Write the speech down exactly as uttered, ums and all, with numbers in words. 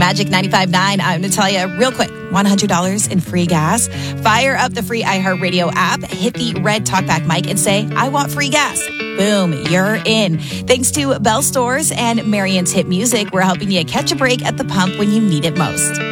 Magic ninety-five point nine, I'm Natalia. Real quick, one hundred dollars in free gas. Fire up the free iHeartRadio app, hit the red talkback mic and say, I want free gas. Boom, you're in. Thanks to Bell Stores and Marion's Hit Music, we're helping you catch a break at the pump when you need it most.